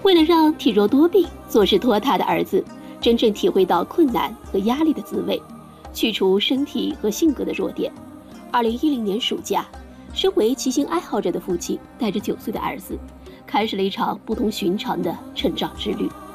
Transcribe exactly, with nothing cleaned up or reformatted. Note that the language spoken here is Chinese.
为了让体弱多病、做事拖沓的儿子真正体会到困难和压力的滋味，去除身体和性格的弱点，二零一零年暑假，身为骑行爱好者的父亲带着九岁的儿子，开始了一场不同寻常的成长之旅。